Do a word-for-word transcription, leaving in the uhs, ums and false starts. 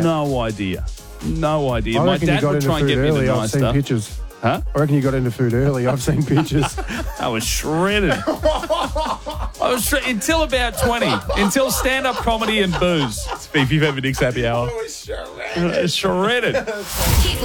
No idea. No idea. I My reckon you dad got would into try and food get me the early. I've nice seen stuff. pictures. Huh? I reckon you got into food early. I've seen pictures. I was shredded. I was shred- until about twenty. Until stand-up comedy and booze. Beef, you've had Nick's happy hour. Shredded. Keep